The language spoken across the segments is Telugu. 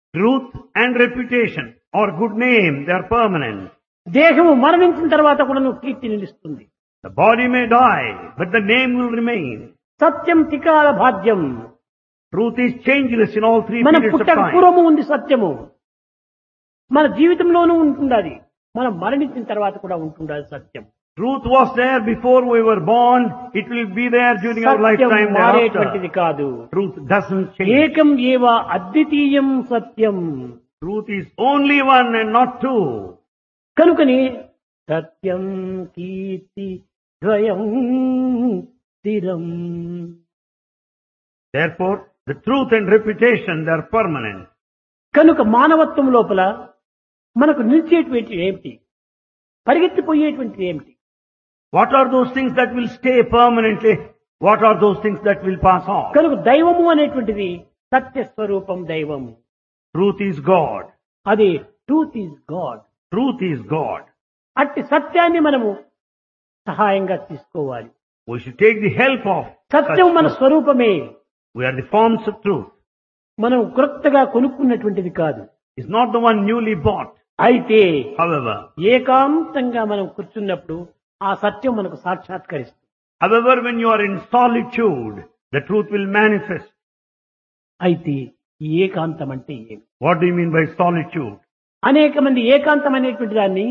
Truth and reputation or good name, they are permanent. దేహము మరణించిన తర్వాత కూడా నువ్వు కీర్తి నిలుస్తుంది. The body may die, but the name will remain. సత్యం తికాల భాగ్యం. Truth is changeless in all three మన periods of పుట్టక time. పూర్వము ఉంది సత్యము. మన జీవితంలోనూ ఉంటుండాలి. మనం మరణించిన తర్వాత కూడా ఉంటుండాలి సత్యం. Truth was there before we were born. It will be there during our Satyam lifetime మారేటువంటిది thereafter. కాదు. Truth doesn't change. ఏకం ఏవ అద్వితీయం సత్యం. Truth is only one and not two. కనుకని సత్యం కీర్తి ద్వయం స్థిరం. Therefore, the truth and reputation, they are permanent. కనుక మానవత్వం లోపల మనకు నిలిచేటువంటి ఏమిటి, పరిగెత్తిపోయేటువంటిది ఏమిటి? What are those things that will stay permanently? What are those things that will pass off? కనుక దైవము అనేటువంటిది సత్య స్వరూపం దైవం. Truth is God. అది truth is God. Truth is God. అట్టి సత్యాన్ని మనము సహాయంగా తీసుకోవాలి. We should take the help of Satyam such మన truth. స్వరూపమే. We are the forms of truth. మనం క్రొత్తగా కొనుక్కున్నటువంటిది కాదు. It's not the one newly bought. అయితే However, ఏకాంతంగా మనం కూర్చున్నప్పుడు ఆ సత్యం మనకు సాక్షాత్కరిస్తుంది. when you are in solitude, the truth will manifest. అయితే ఈ ఏకాంతం అంటే ఏమి? What do you mean by solitude? అనేక మంది ఏకాంతం అనేటువంటి దాన్ని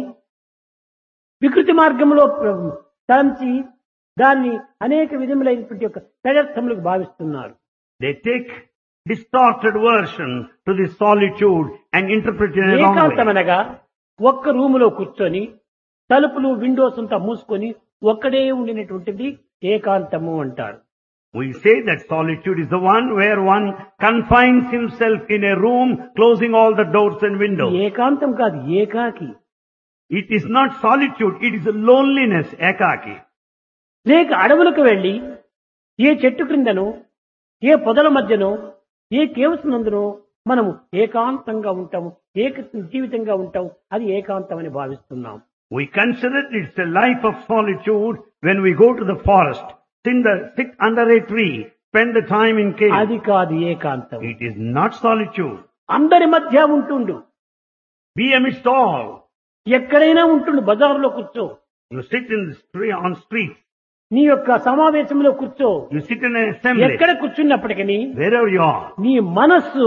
వికృతి మార్గంలో తలంచి దాన్ని అనేక విధములైనటువంటి యొక్క పెడర్థములకు భావిస్తున్నారు. They take distorted version to this solitude and interpret it in a wrong ఏకాంతం way. అనగా ఒక్క రూములో కూర్చొని తలుపులు విండోస్ అంతా మూసుకొని ఒక్కడే ఉండినటువంటిది ఏకాంతము అంటారు. We say that solitude is the one where one confines himself in a room, closing all the doors and windows. ఏకాంతం కాదు, ఏకాకి. It is not solitude, it is a loneliness, ekaki. లేక అడవులకు వెళ్లి ఏ చెట్టు క్రిందనో ఏ పొదల మధ్యనో ఏ కేవ్స్ నందునో మనము ఏకాంతంగా ఉంటాము, ఏక జీవితంగా ఉంటాం. అది ఏకాంతం అని భావిస్తున్నాం. We consider it's a life of solitude when we go to the forest, sit under a tree, spend the time in cave. అది కాదు ఏకాంతం. It is not solitude. అందరి మధ్య ఉంటుండు, Be amidst all. ఎక్కడైనా ఉంటుండు. బజార్లో కూర్చో, You sit in the street, on streets. నీ యొక్క సమావేశంలో కూర్చో, You sit in an assembly. ఎక్కడ కూర్చున్నప్పటికీ Wherever you are. నీ మనస్సు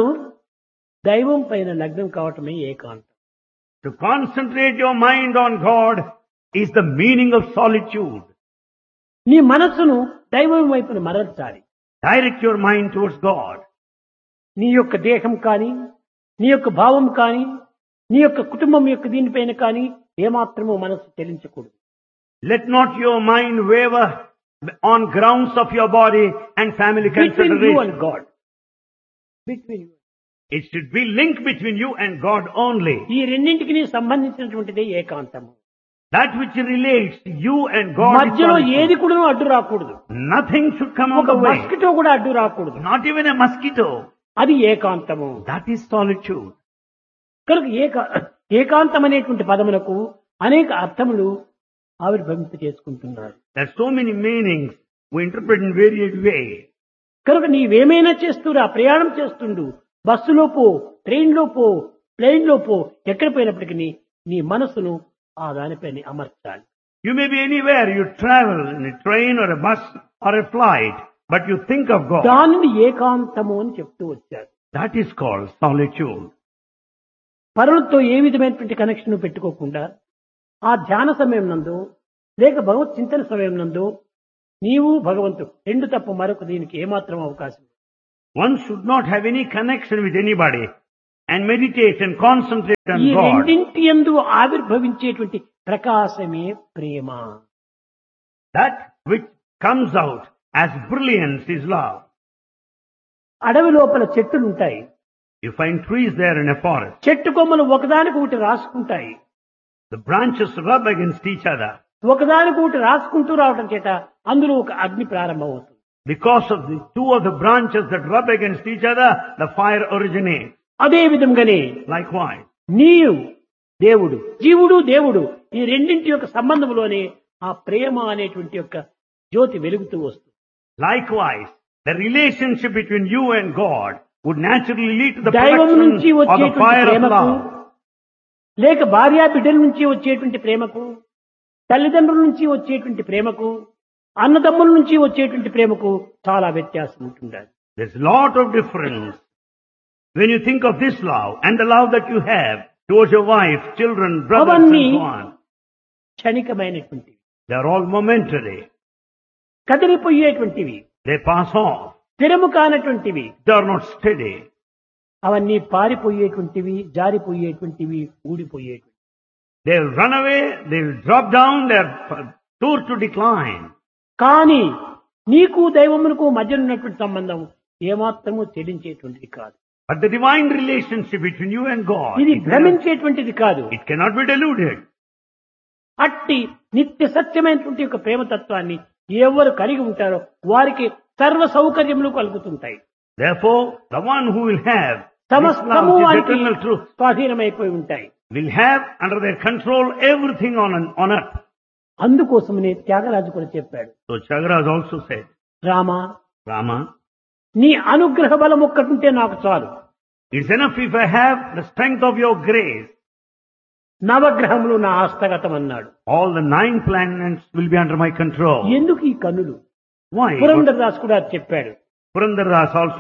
దైవం పైన లగ్నం కావటమే ఏకాంతం. To concentrate your mind on God is the meaning of solitude. నీ మనస్సును దైవం వైపున మరల్చాలి. Direct your mind towards God. నీ యొక్క దేహం కానీ, నీ యొక్క భావం కానీ, నీ యొక్క కుటుంబం యొక్క దీనిపైన కానీ ఏమాత్రమూ మనస్సు చెలించకూడదు. Let not your mind waver on grounds of your body and family Between you and consideration. God. Between you. It should be linked between you and God only. ఈ రెండింటికి సంబంధించినటువంటిది ఏకాంతము. That which relates you and God is మధ్యలో solitude. ఏది కూడా అడ్డు రాకూడదు. Nothing should come on ఒక the way. మస్కిటో కూడా అడ్డు రాకూడదు. Not even a mosquito. అది ఏకాంతము. That is solitude. కనుక ఏకాంతం అనేటువంటి పదములకు అనేక అర్థములు ఆవిర్భవింప చేసుకుంటున్నారు. There are so many meanings we interpret in varied ways. కనుక నీవేమైనా చేస్తురా, ప్రయాణం చేస్తుండు, బస్సులో పో, ట్రైన్ లో పో, ప్లేన్ లో పో, ఎక్కడ పోయినప్పటికీ నీ మనసును ఆ దానిపైన అమర్చాలి. You may be anywhere, you travel in a train or a bus or a flight, but you think of God. దానిని ఏకాంతము అని చెప్తూ వచ్చారు. That is called solitude. పరులతో ఏ విధమైనటువంటి కనెక్షన్ పెట్టుకోకుండా ఆ ధ్యాన సమయం నందు లేక భగవత్ చింతన సమయం నందు నీవు భగవంతుడు రెండు తప్ప మరొక దీనికి ఏమాత్రం అవకాశం. One should not have any connection with anybody and meditate and concentrate on ఈ God. రెండింటి యందు ఆవిర్భవించేటువంటి ప్రకాశమే ప్రేమ. That which comes out as brilliance is love. అడవి లోపల చెట్టులుంటాయి. You find trees there in a forest. చెట్టు కొమ్మలు ఒకదానికి ఒకటి రాసుకుంటాయి. The branches rub against each other. ఒకదానికి ఒకటి రాసుకుంటూ రావడం చేత అందులో ఒక అగ్ని ప్రారంభమవుతుంది. Because of the two of the branches that rub against each other, the fire originates. అదే విధంగానే Likewise, నీవు దేవుడు, జీవుడు దేవుడు, ఈ రెండింటి యొక్క సంబంధంలోనే ఆ ప్రేమ అనేటువంటి యొక్క జ్యోతి వెలుగుతూ వస్తుంది. likewise, the relationship between you and God would naturally lead to the దైవం production నుంచి of the వచ్చేటువంటి fire of ప్రేమకు, love. లేక భార్యా బిడ్డల నుంచి వచ్చేటువంటి ప్రేమకు, తల్లిదండ్రుల నుంచి వచ్చేటువంటి ప్రేమకు, అన్నదమ్ముల నుంచి వచ్చేటువంటి ప్రేమకు చాలా వ్యత్యాసం ఉంటుంది. There's a lot of difference when you think of this love and the love that you have towards your wife, children, brothers and అవన్నీ so on. క్షణికమైనటువంటివి, They are all momentary. కదిలిపోయేటువంటివి, They pass off. స్థిరము కానటువంటివి, They are not steady. అవన్నీ పారిపోయేటువంటివి, జారిపోయేటువంటివి, ఊడిపోయేటువంటివి. They'll run away, they'll drop down, they're sure to decline. కానీ నీకు దైవమునకు మధ్య ఉన్నటువంటి సంబంధం ఏమాత్రము చెల్లించేటువంటిది కాదు. But the divine relationship between you and God, ఇది భ్రమించేటువంటిది కాదు. it cannot be deluded. అట్టి నిత్య సత్యమైనటువంటి ఒక ప్రేమతత్వాన్ని ఎవరు కలిగి ఉంటారో వారికి సర్వ సౌకర్యములు కలుగుతుంటాయి. Therefore, the one who will have this సమస్తము love, this వారికి eternal truth, స్వాధీనమైపోయి ఉంటాయి. will have under their control everything on earth. అందుకోసమనే త్యాగరాజు కూడా చెప్పాడు, So Chagraj also said, Rama, Rama, నీ అనుగ్రహ బలం ఒక్కటుంటే నాకు చాలు. it's enough if I have the strength of your grace. నవగ్రహములు నా హస్తగతం అన్నాడు. All the 9 planets will be under my control. ఎందుకు ఈ కన్నులు? Why? పురంధరదాస్ కూడా చెప్పాడు. Purandaras also